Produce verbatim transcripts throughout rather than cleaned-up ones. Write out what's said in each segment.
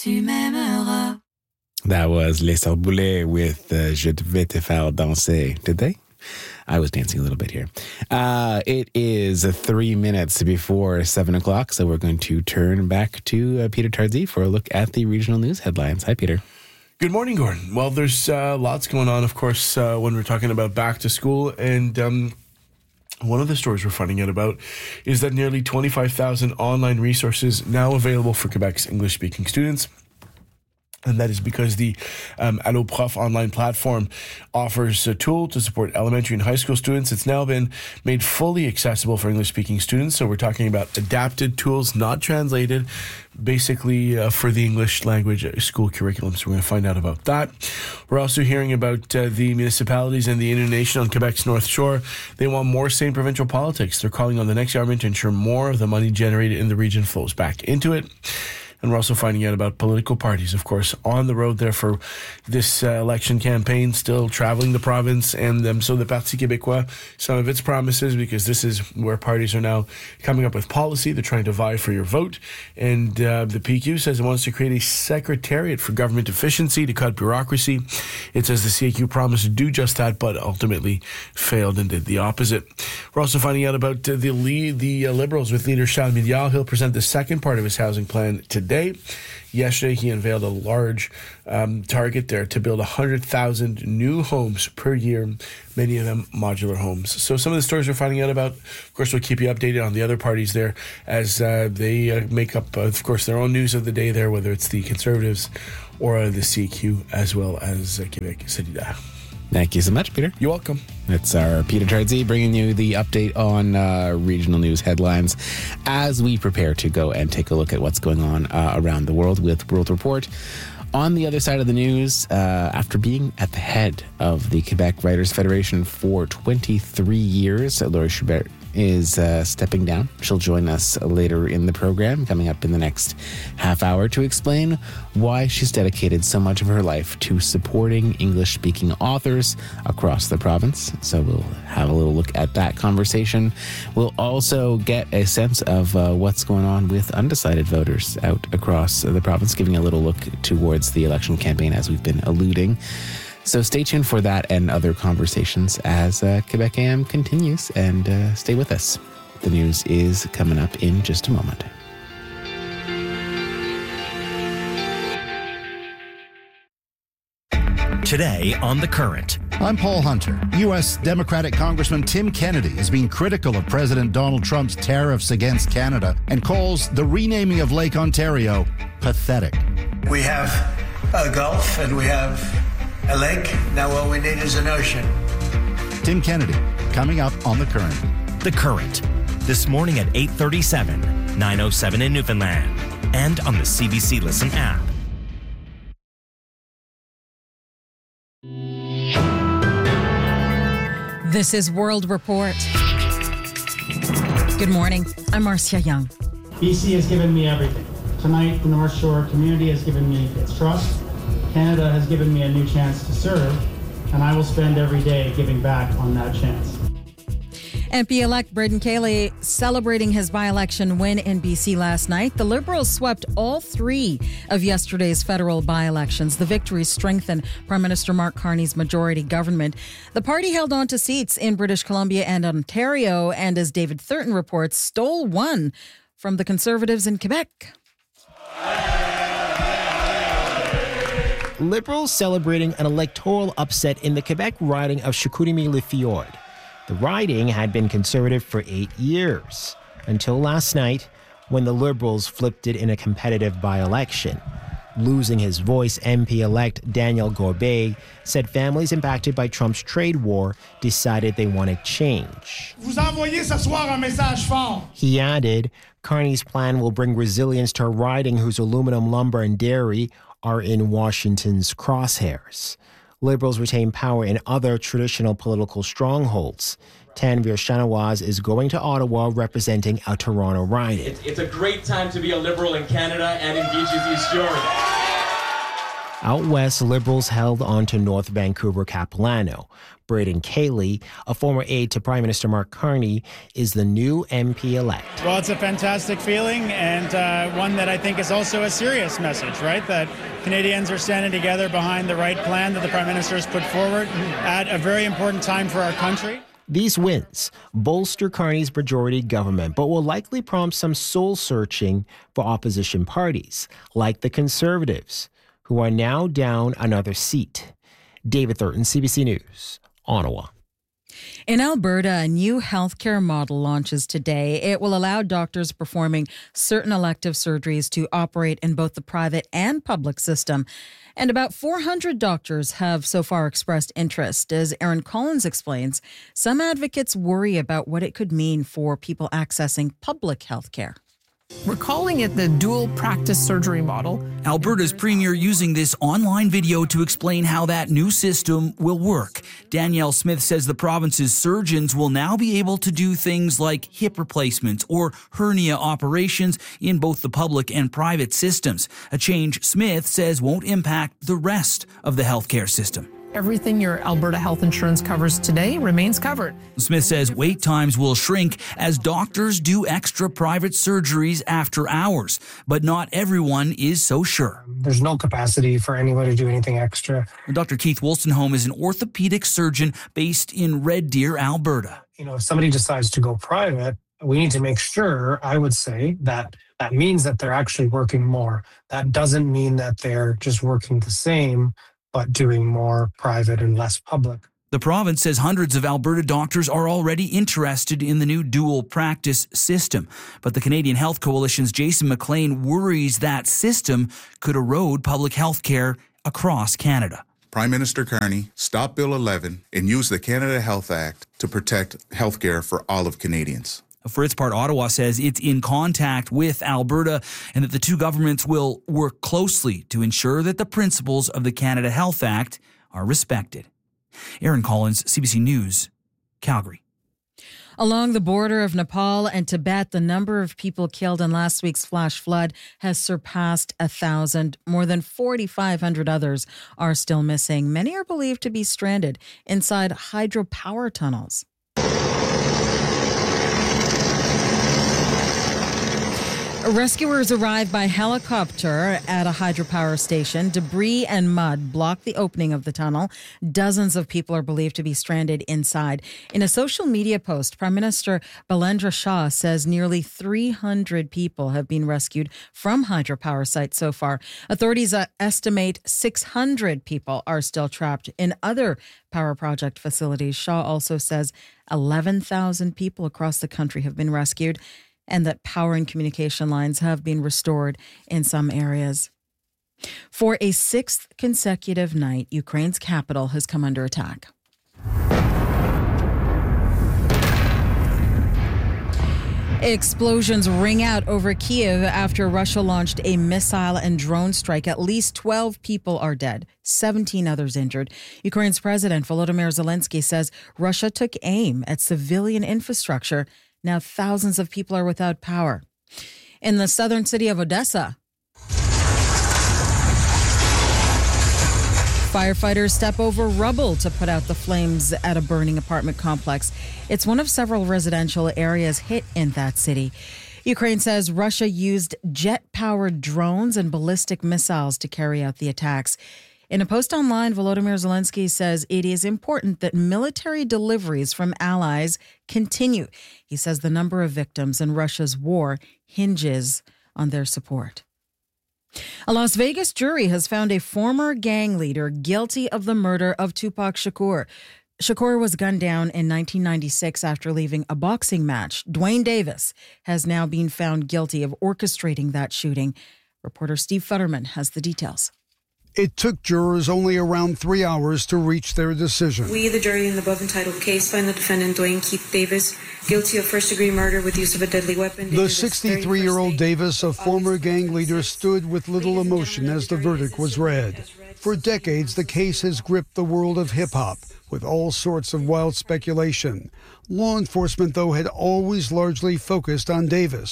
tu m'aimeras. That was Les Sœurs Boulay with uh, Je vais te faire danser. Did they? I was dancing a little bit here. Uh, it is three minutes before seven o'clock, so we're going to turn back to uh, Peter Tardy for a look at the regional news headlines. Hi, Peter. Good morning, Gordon. Well, there's uh, lots going on, of course, uh, when we're talking about back to school. And um, one of the stories we're finding out about is that nearly twenty-five thousand online resources now available for Quebec's English-speaking students. And that is because the um, Allo Prof online platform offers a tool to support elementary and high school students. It's now been made fully accessible for English-speaking students. So we're talking about adapted tools, not translated, basically uh, for the English language school curriculum. So we're going to find out about that. We're also hearing about uh, the municipalities and the Innu Nation on Quebec's North Shore. They want more sane provincial politics. They're calling on the next government to ensure more of the money generated in the region flows back into it. And we're also finding out about political parties, of course, on the road there for this uh, election campaign, still traveling the province. And um, so the Parti Québécois, some of its promises, because this is where parties are now coming up with policy. They're trying to vie for your vote. And uh, the P Q says it wants to create a secretariat for government efficiency to cut bureaucracy. It says the C A Q promised to do just that, but ultimately failed and did the opposite. We're also finding out about uh, the lead, the uh, Liberals with leader Charles Milliard. He'll present the second part of his housing plan today. Yesterday, he unveiled a large um, target there to build one hundred thousand new homes per year, many of them modular homes. So some of the stories we're finding out about, of course, we'll keep you updated on the other parties there as uh, they uh, make up, uh, of course, their own news of the day there, whether it's the Conservatives or uh, the C Q, as well as uh, Québec Solidaire. Thank you so much, Peter. You're welcome. It's our Peter Tardy bringing you the update on uh, regional news headlines as we prepare to go and take a look at what's going on uh, around the world with World Report. On the other side of the news, uh, after being at the head of the Quebec Writers Federation for twenty-three years, Laurie Schubert is uh, stepping down. She'll join us later in the program, coming up in the next half hour, to explain why she's dedicated so much of her life to supporting English-speaking authors across the province. So we'll have a little look at that conversation. We'll also get a sense of uh, what's going on with undecided voters out across the province, giving a little look towards the election campaign, as we've been alluding. So stay tuned for that and other conversations as uh, Quebec A M continues, and uh, stay with us. The news is coming up in just a moment. Today on The Current. I'm Paul Hunter. U S Democratic Congressman Tim Kennedy has been critical of President Donald Trump's tariffs against Canada and calls the renaming of Lake Ontario pathetic. We have a Gulf and we have a lake. Now all we need is an ocean. Tim Kennedy, coming up on The Current. The Current, this morning at eight thirty-seven, nine oh seven in Newfoundland, and on the C B C Listen app. This is World Report. Good morning. I'm Marcia Young. B C has given me everything. Tonight, the North Shore community has given me its trust. Canada has given me a new chance to serve, and I will spend every day giving back on that chance. M P-elect Braden Cayley celebrating his by-election win in B C last night. The Liberals swept all three of yesterday's federal by-elections. The victories strengthened Prime Minister Mark Carney's majority government. The party held on to seats in British Columbia and Ontario, and as David Thurton reports, stole one from the Conservatives in Quebec. Liberals celebrating an electoral upset in the Quebec riding of Chicoutimi-Le-Fjord. The riding had been Conservative for eight years, until last night when the Liberals flipped it in a competitive by-election. Losing his voice, M P-elect Daniel Gorbet said families impacted by Trump's trade war decided they wanted change. Vous envoyez ce soir un message fort. He added, Carney's plan will bring resilience to a riding whose aluminum, lumber, and dairy are in Washington's crosshairs. Liberals retain power in other traditional political strongholds. Tanvir Shanawaz is going to Ottawa representing a Toronto riding. It's, it's a great time to be a Liberal in Canada and in Beaches East York. Out west, Liberals held on to North Vancouver Capilano. Braden Cayley, a former aide to Prime Minister Mark Carney, is the new M P-elect. Well, it's a fantastic feeling, and uh, one that I think is also a serious message, right? That Canadians are standing together behind the right plan that the Prime Minister has put forward at a very important time for our country. These wins bolster Carney's majority government, but will likely prompt some soul-searching for opposition parties, like the Conservatives, who are now down another seat. David Thurton, C B C News, Ottawa. In Alberta, a new healthcare model launches today. It will allow doctors performing certain elective surgeries to operate in both the private and public system. And about four hundred doctors have so far expressed interest. As Aaron Collins explains, some advocates worry about what it could mean for people accessing public healthcare. We're calling it the dual practice surgery model. Alberta's premier using this online video to explain how that new system will work. Danielle Smith says the province's surgeons will now be able to do things like hip replacements or hernia operations in both the public and private systems. A change Smith says won't impact the rest of the healthcare system. Everything your Alberta health insurance covers today remains covered. Smith says wait times will shrink as doctors do extra private surgeries after hours, but not everyone is so sure. There's no capacity for anybody to do anything extra. Doctor Keith Wolstenholme is an orthopedic surgeon based in Red Deer, Alberta. You know, if somebody decides to go private, we need to make sure, I would say, that that means that they're actually working more. That doesn't mean that they're just working the same, but doing more private and less public. The province says hundreds of Alberta doctors are already interested in the new dual practice system. But the Canadian Health Coalition's Jason McLean worries that system could erode public health care across Canada. Prime Minister Carney stopped Bill eleven and used the Canada Health Act to protect health care for all of Canadians. For its part, Ottawa says it's in contact with Alberta and that the two governments will work closely to ensure that the principles of the Canada Health Act are respected. Aaron Collins, C B C News, Calgary. Along the border of Nepal and Tibet, the number of people killed in last week's flash flood has surpassed a thousand. More than forty-five hundred others are still missing. Many are believed to be stranded inside hydropower tunnels. Rescuers arrived by helicopter at a hydropower station. Debris and mud blocked the opening of the tunnel. Dozens of people are believed to be stranded inside. In a social media post, Prime Minister Balendra Shah says nearly three hundred people have been rescued from hydropower sites so far. Authorities estimate six hundred people are still trapped in other power project facilities. Shah also says eleven thousand people across the country have been rescued, and that power and communication lines have been restored in some areas. For a sixth consecutive night, Ukraine's capital has come under attack. Explosions ring out over Kyiv after Russia launched a missile and drone strike. At least twelve people are dead, seventeen others injured. Ukraine's President Volodymyr Zelensky says Russia took aim at civilian infrastructure. Now thousands of people are without power. In the southern city of Odessa, firefighters step over rubble to put out the flames at a burning apartment complex. It's one of several residential areas hit in that city. Ukraine says Russia used jet-powered drones and ballistic missiles to carry out the attacks. In a post online, Volodymyr Zelensky says it is important that military deliveries from allies continue. He says the number of victims in Russia's war hinges on their support. A Las Vegas jury has found a former gang leader guilty of the murder of Tupac Shakur. Shakur was gunned down in nineteen ninety-six after leaving a boxing match. Dwayne Davis has now been found guilty of orchestrating that shooting. Reporter Steve Futterman has the details. It took jurors only around three hours to reach their decision. We, the jury in the above-entitled case, find the defendant, Dwayne Keith Davis, guilty of first-degree murder with use of a deadly weapon. The sixty-three-year-old Davis, a former gang leader, stood with little emotion as the verdict was read. For decades, the case has gripped the world of hip-hop with all sorts of wild speculation. Law enforcement, though, had always largely focused on Davis.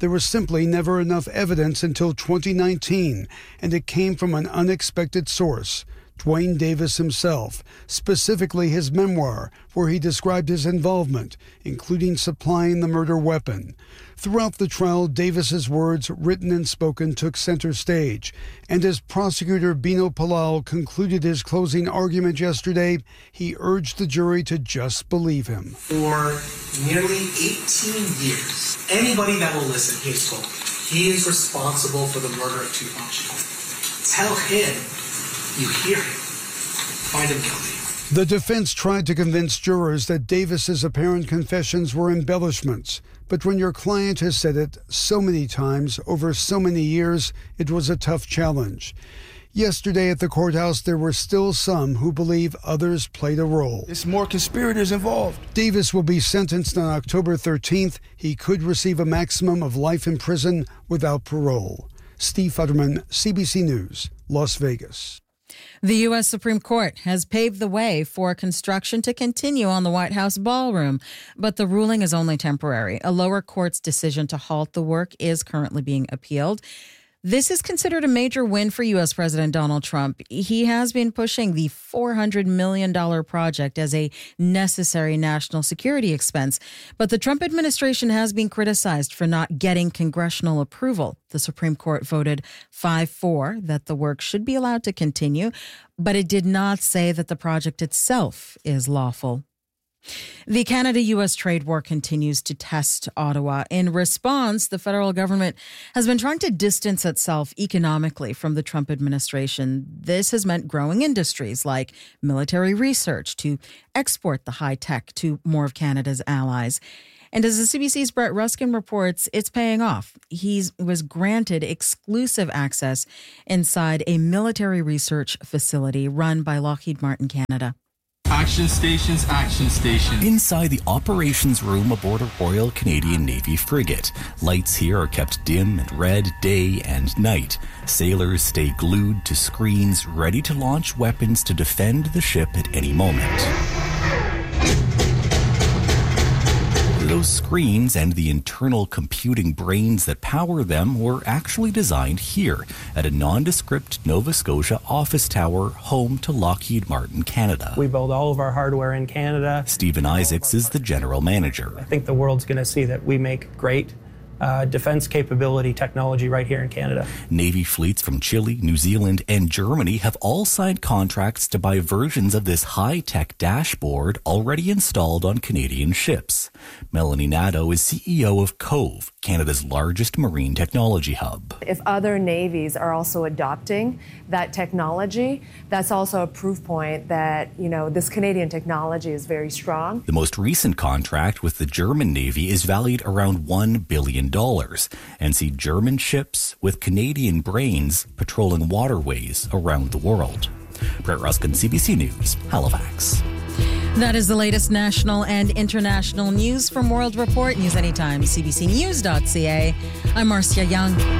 There was simply never enough evidence until twenty nineteen, and it came from an unexpected source, Duane Davis himself, specifically his memoir, where he described his involvement, including supplying the murder weapon. Throughout the trial, Davis's words, written and spoken, took center stage, and as prosecutor Bino Palau concluded his closing argument yesterday, he urged the jury to just believe him. For nearly eighteen years, anybody that will listen, he is told, he is responsible for the murder of Tupac Shakur. Tell him you hear him. Find him guilty. The defense tried to convince jurors that Davis's apparent confessions were embellishments, but when your client has said it so many times over so many years, it was a tough challenge. Yesterday at the courthouse, there were still some who believe others played a role. There's more conspirators involved. Davis will be sentenced on October thirteenth. He could receive a maximum of life in prison without parole. Steve Futterman, C B C News, Las Vegas. The U S Supreme Court has paved the way for construction to continue on the White House ballroom, but the ruling is only temporary. A lower court's decision to halt the work is currently being appealed. This is considered a major win for U S President Donald Trump. He has been pushing the four hundred million dollars project as a necessary national security expense, but the Trump administration has been criticized for not getting congressional approval. The Supreme Court voted five four that the work should be allowed to continue, but it did not say that the project itself is lawful. The Canada-U S trade war continues to test Ottawa. In response, the federal government has been trying to distance itself economically from the Trump administration. This has meant growing industries like military research to export the high tech to more of Canada's allies. And as the C B C's Brett Ruskin reports, it's paying off. He was granted exclusive access inside a military research facility run by Lockheed Martin Canada. Action stations, action stations. Inside the operations room aboard a Royal Canadian Navy frigate, lights here are kept dim and red day and night. Sailors stay glued to screens, ready to launch weapons to defend the ship at any moment. Those screens and the internal computing brains that power them were actually designed here at a nondescript Nova Scotia office tower home to Lockheed Martin Canada. We build all of our hardware in Canada. Stephen Isaacs is the general manager. I think the world's going to see that we make great Uh, defense capability technology right here in Canada. Navy fleets from Chile, New Zealand, and Germany have all signed contracts to buy versions of this high-tech dashboard already installed on Canadian ships. Melanie Nadeau is C E O of Cove, Canada's largest marine technology hub. If other navies are also adopting that technology, that's also a proof point that, you know, this Canadian technology is very strong. The most recent contract with the German Navy is valued around one billion dollars and see German ships with Canadian brains patrolling waterways around the world. Brett Ruskin, C B C News, Halifax. That is the latest national and international news from World Report. News anytime, c b c news dot c a. I'm Marcia Young.